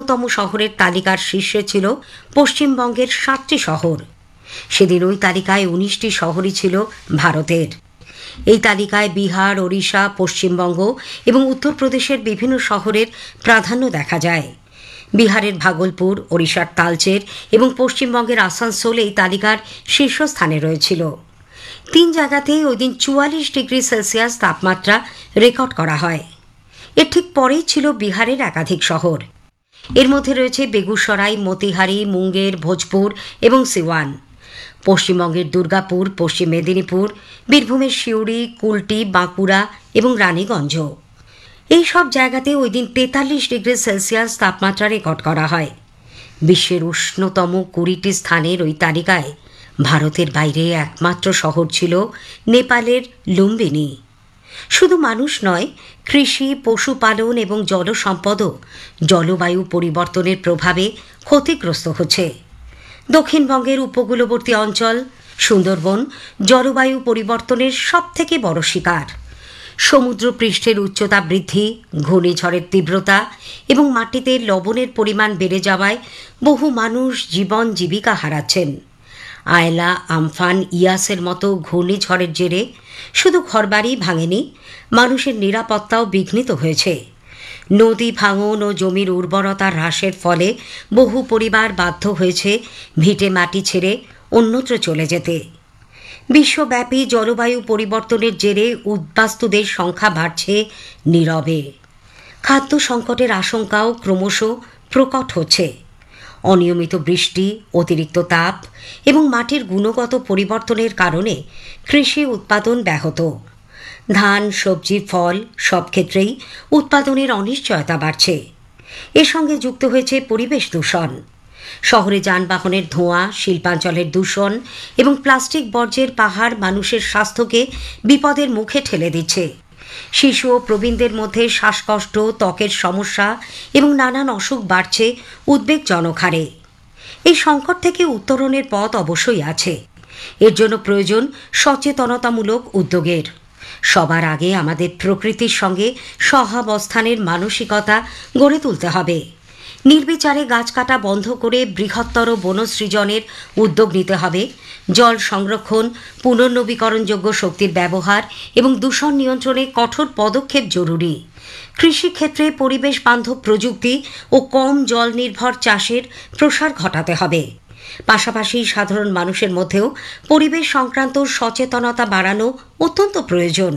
উষ্ণতম শহরের তালিকার শীর্ষে ছিল পশ্চিমবঙ্গের 7টি শহর। সেদিন ওই তালিকায় 19টি শহরই ছিল ভারতের। এই তালিকায় বিহার, ওড়িশা, পশ্চিমবঙ্গ এবং উত্তরপ্রদেশের বিভিন্ন শহরের প্রাধান্য দেখা যায়। বিহারের ভাগলপুর, ওড়িশার তালচের এবং পশ্চিমবঙ্গের আসানসোল এই তালিকার শীর্ষস্থানে রয়েছিল। 3 জায়গাতেই ওই দিন 44 ডিগ্রি সেলসিয়াস তাপমাত্রা রেকর্ড করা হয়। এর ঠিক পরেই ছিল বিহারের একাধিক শহর। এর মধ্যে রয়েছে বেগুসরাই, মতিহারি, মুঙ্গের, ভোজপুর এবং সিওয়ান। পশ্চিমবঙ্গের দুর্গাপুর, পশ্চিম মেদিনীপুর, বীরভূমের সিউড়ি, কুলটি, বাঁকুড়া এবং রানীগঞ্জ। এই সব জায়গাতে ওই দিন 43 ডিগ্রি সেলসিয়াস তাপমাত্রা রেকর্ড করা হয়। বিশ্বের উষ্ণতম 20টি স্থানের ওই তালিকায় ভারতের বাইরে একমাত্র শহর ছিল নেপালের লুম্বিনী। শুধু মানুষ নয়, কৃষি, পশুপালন এবং জলসম্পদও জলবায়ু পরিবর্তনের প্রভাবে ক্ষতিগ্রস্ত হচ্ছে। দক্ষিণবঙ্গের উপকূলবর্তী অঞ্চল সুন্দরবন জলবায়ু পরিবর্তনের সবথেকে বড় শিকার। সমুদ্রপৃষ্ঠের উচ্চতা বৃদ্ধি, ঘূর্ণিঝড়ের তীব্রতা এবং মাটিতে লবণের পরিমাণ বেড়ে যাওয়ায় বহু মানুষ জীবন জীবিকা হারাচ্ছেন। আয়লা, আমফান, ইয়াসের মতো ঘূর্ণিঝড়ের জেরে শুধু ঘরবাড়ি ভাঙেনি, মানুষের নিরাপত্তাও বিঘ্নিত হয়েছে। নদী ভাঙন ও জমির উর্বরতা হ্রাসের ফলে বহু পরিবার বাধ্য হয়েছে ভিটে মাটি ছেড়ে অন্যত্র চলে যেতে। বিশ্বব্যাপী জলবায়ু পরিবর্তনের জেরে উদ্বাস্তুদের সংখ্যা বাড়ছে নীরবে। খাদ্য সংকটের আশঙ্কাও ক্রমশ প্রকট হচ্ছে। অনিয়মিত বৃষ্টি, অতিরিক্ত তাপ এবং মাটির গুণগত পরিবর্তনের কারণে কৃষি উৎপাদন ব্যাহত। ধান, সবজি, ফল সব ক্ষেত্রেই উৎপাদনের অনিশ্চয়তা বাড়ছে। এর সঙ্গে যুক্ত হয়েছে পরিবেশ দূষণ। শহরে যানবাহনের ধোঁয়া, শিল্পাঞ্চলের দূষণ এবং প্লাস্টিক বর্জ্যের পাহাড় মানুষের স্বাস্থ্যকে বিপদের মুখে ঠেলে দিচ্ছে। শিশু ও প্রবীণদের মধ্যে শ্বাসকষ্ট, ত্বকের সমস্যা এবং নানান অসুখ বাড়ছে উদ্বেগজনক হারে। এই সংকট থেকে উত্তরণের পথ অবশ্যই আছে। এর জন্য প্রয়োজন সচেতনতামূলক উদ্যোগের। সবার আগে আমাদের প্রকৃতির সঙ্গে সহাবস্থানের মানসিকতা গড়ে তুলতে হবে। নির্বিচারে গাছ কাটা বন্ধ করে বৃহত্তর বনসৃজনের উদ্যোগ নিতে হবে। জল সংরক্ষণ, পুনর্নবীকরণযোগ্য শক্তির ব্যবহার এবং দূষণ নিয়ন্ত্রণে কঠোর পদক্ষেপ জরুরি। কৃষিক্ষেত্রে পরিবেশ বান্ধব প্রযুক্তি ও কম জল নির্ভর চাষের প্রসার ঘটাতে হবে। পাশাপাশি সাধারণ মানুষের মধ্যেও পরিবেশ সংক্রান্ত সচেতনতা বাড়ানো অত্যন্ত প্রয়োজন।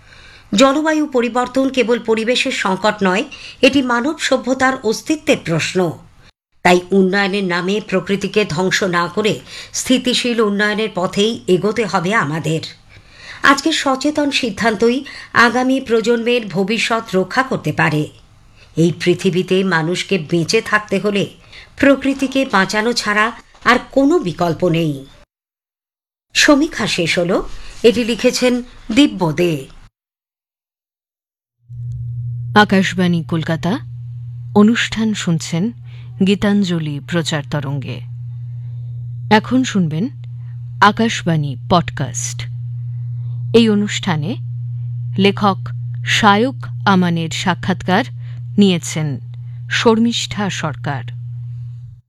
জলবায়ু পরিবর্তন কেবল পরিবেশের সংকট নয়, এটি মানব সভ্যতার অস্তিত্বের প্রশ্ন। তাই উন্নয়নের নামে প্রকৃতিকে ধ্বংস না করে স্থিতিশীল উন্নয়নের পথেই এগোতে হবে আমাদের। আজকের সচেতন সিদ্ধান্তই আগামী প্রজন্মের ভবিষ্যৎ রক্ষা করতে পারে। এই পৃথিবীতে মানুষকে বেঁচে থাকতে হলে প্রকৃতিকে বাঁচানো ছাড়া আর কোনো বিকল্প নেই। সমীক্ষা শেষ হল। এটি লিখেছেন দিব্য দে। আকাশবাণী কলকাতা। অনুষ্ঠান শুনছেন গীতাঞ্জলি প্রচার তরঙ্গে। এখন শুনবেন আকাশবাণী পডকাস্ট। এই অনুষ্ঠানে লেখক শায়ক আমানের সাক্ষাৎকার নিয়েছেন শর্মিষ্ঠা সরকার।